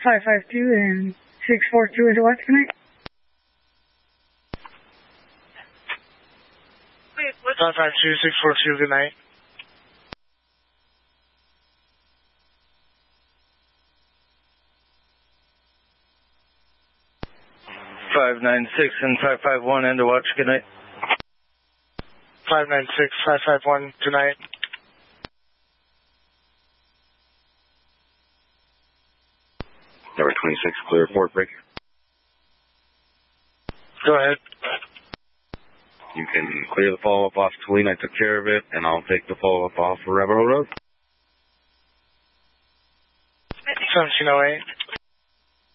552 and 642 into what tonight? 552, 642, good night. .596 and 551 into watch, good night. 596, 551, good night. Number 26, clear port break. Go ahead. You can clear the follow-up off Toledo. I took care of it, and I'll take the follow-up off for Rabbit Hole Road. 1708.